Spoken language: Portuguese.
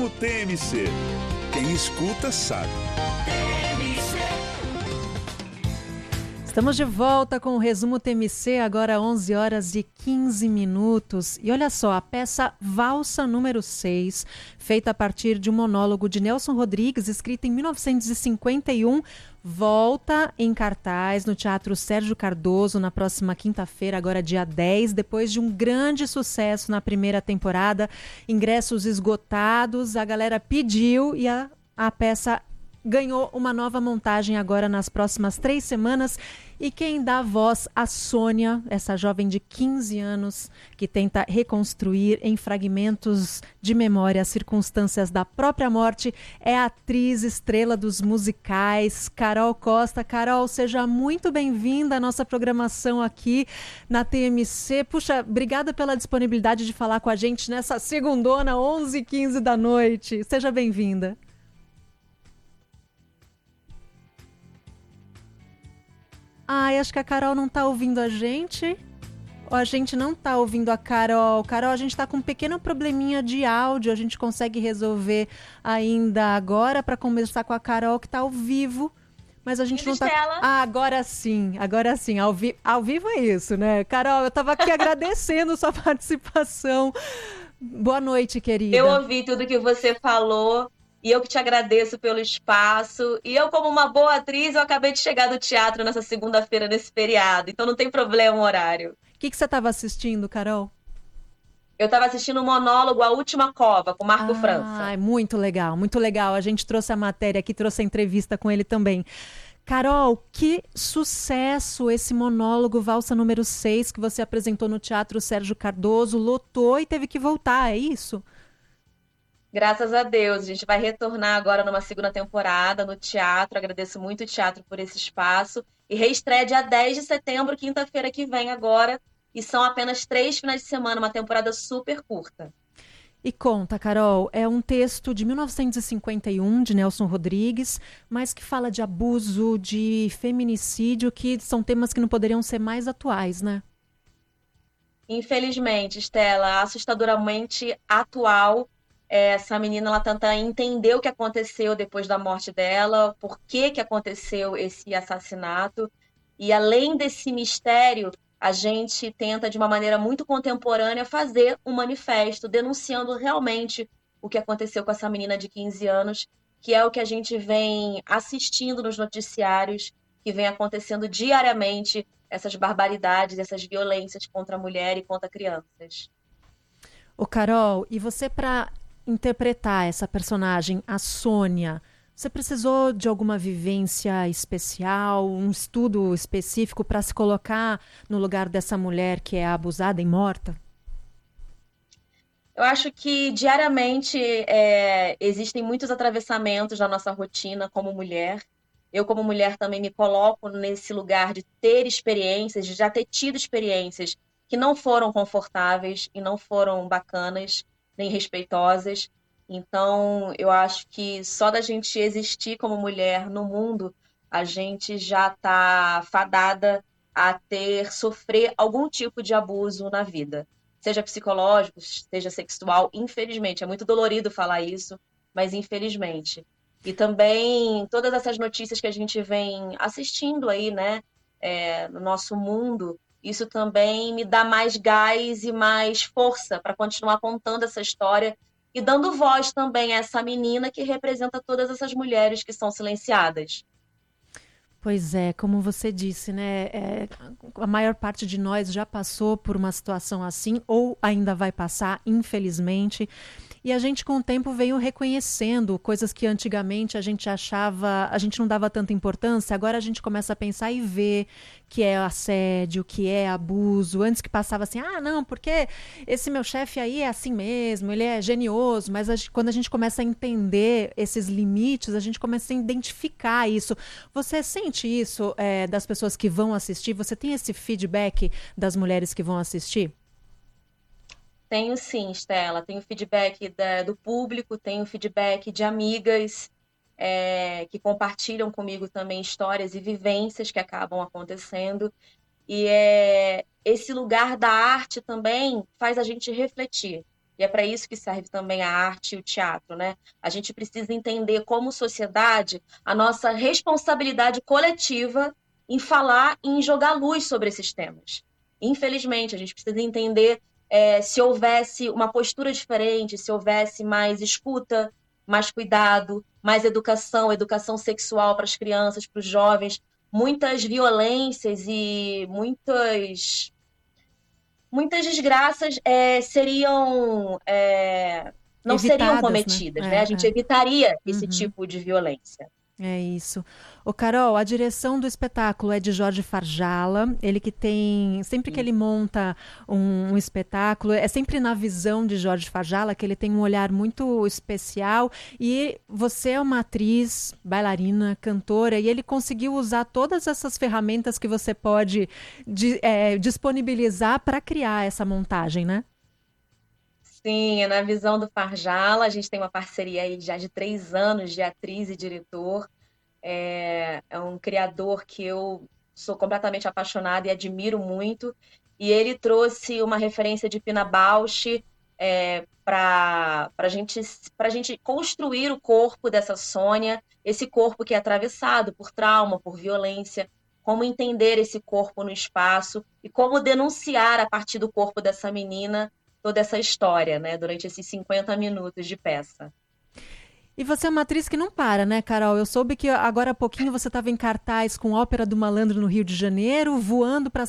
Resumo TMC. Quem escuta sabe. Estamos de volta com o Resumo TMC, agora 11 horas e 15 minutos. E olha só, a peça Valsa número 6, feita a partir de um monólogo de Nelson Rodrigues, escrita em 1951, volta em cartaz no Teatro Sérgio Cardoso na próxima quinta-feira, agora dia 10, depois de um grande sucesso na primeira temporada. Ingressos esgotados, a galera pediu e a peça ganhou uma nova montagem agora nas próximas 3 semanas. E quem dá voz a Sônia, essa jovem de 15 anos que tenta reconstruir em fragmentos de memória as circunstâncias da própria morte, é a atriz estrela dos musicais, Carol Costa. Carol, seja muito bem-vinda à nossa programação aqui na TMC. Puxa, obrigada pela disponibilidade de falar com a gente nessa segundona, 11h15 da noite. Seja bem-vinda. Ai, acho que a Carol não tá ouvindo a gente. Ou a gente não tá ouvindo a Carol. Carol, a gente tá com um pequeno probleminha de áudio. A gente consegue resolver ainda agora para conversar com a Carol, que tá ao vivo. Mas a gente não tá... Ah, agora sim. Ao vivo é isso, né? Carol, eu tava aqui agradecendo sua participação. Boa noite, querida. Eu ouvi tudo que você falou. E eu que te agradeço pelo espaço. E eu, como uma boa atriz, eu acabei de chegar do teatro nessa segunda-feira, nesse feriado. Então não tem problema o horário. O que você estava assistindo, Carol? Eu estava assistindo o monólogo A Última Cova, com Marco França. Muito legal, muito legal. A gente trouxe a matéria aqui, trouxe a entrevista com ele também. Carol, que sucesso esse monólogo Valsa número 6 que você apresentou no Teatro Sérgio Cardoso. Lotou e teve que voltar, é isso? Graças a Deus, a gente vai retornar agora numa segunda temporada no teatro. Agradeço muito o teatro por esse espaço. E reestreia dia 10 de setembro, quinta-feira que vem agora. E são apenas 3 finais de semana, uma temporada super curta. E conta, Carol, é um texto de 1951, de Nelson Rodrigues, mas que fala de abuso, de feminicídio, que são temas que não poderiam ser mais atuais, né? Infelizmente, Estela, assustadoramente atual. Essa menina, ela tenta entender o que aconteceu depois da morte dela, por que aconteceu esse assassinato. E além desse mistério, a gente tenta, de uma maneira muito contemporânea, fazer um manifesto denunciando realmente o que aconteceu com essa menina de 15 anos, que é o que a gente vem assistindo nos noticiários, que vem acontecendo diariamente, essas barbaridades, essas violências contra a mulher e contra crianças. Ô, Carol, e você, para interpretar essa personagem, a Sônia, você precisou de alguma vivência especial, um estudo específico para se colocar no lugar dessa mulher que é abusada e morta? Eu acho que diariamente existem muitos atravessamentos na nossa rotina como mulher. Eu, como mulher, também me coloco nesse lugar de ter experiências, de já ter tido experiências que não foram confortáveis e não foram bacanas, nem respeitosas. Então, eu acho que só da gente existir como mulher no mundo, a gente já está fadada a sofrer algum tipo de abuso na vida. Seja psicológico, seja sexual, infelizmente. É muito dolorido falar isso, mas infelizmente. E também todas essas notícias que a gente vem assistindo aí, né, no nosso mundo, isso também me dá mais gás e mais força para continuar contando essa história e dando voz também a essa menina que representa todas essas mulheres que são silenciadas. Pois é, como você disse, né? A maior parte de nós já passou por uma situação assim, ou ainda vai passar, infelizmente. E a gente, com o tempo, veio reconhecendo coisas que antigamente a gente achava, a gente não dava tanta importância. Agora a gente começa a pensar e ver que é assédio, que é abuso. Antes que passava assim, não, porque esse meu chefe aí é assim mesmo, ele é genioso. Mas quando a gente começa a entender esses limites, a gente começa a identificar isso. Você sente isso das pessoas que vão assistir? Você tem esse feedback das mulheres que vão assistir? Tenho sim, Estela. Tenho feedback do público, tenho feedback de amigas que compartilham comigo também histórias e vivências que acabam acontecendo. E esse lugar da arte também faz a gente refletir. E é para isso que serve também a arte e o teatro, né? A gente precisa entender como sociedade a nossa responsabilidade coletiva em falar e em jogar luz sobre esses temas. Infelizmente, a gente precisa entender se houvesse uma postura diferente, se houvesse mais escuta, mais cuidado, mais educação, educação sexual para as crianças, para os jovens, muitas violências e muitas desgraças não seriam Evitadas, né? cometidas, né? A gente evitaria esse tipo de violência. É isso. Ô, Carol, a direção do espetáculo é de Jorge Farjala, ele que tem, sempre que ele monta um espetáculo, é sempre na visão de Jorge Farjala, que ele tem um olhar muito especial, e você é uma atriz, bailarina, cantora, e ele conseguiu usar todas essas ferramentas que você pode disponibilizar para criar essa montagem, né? Sim, é na visão do Farjala, a gente tem uma parceria aí já de 3 anos de atriz e diretor. É um criador que eu sou completamente apaixonada e admiro muito. E ele trouxe uma referência de Pina Bausch para a gente construir o corpo dessa Sônia, esse corpo que é atravessado por trauma, por violência, como entender esse corpo no espaço e como denunciar a partir do corpo dessa menina toda essa história, né, durante esses 50 minutos de peça. E você é uma atriz que não para, né, Carol? Eu soube que agora há pouquinho você estava em cartaz com Ópera do Malandro no Rio de Janeiro, voando para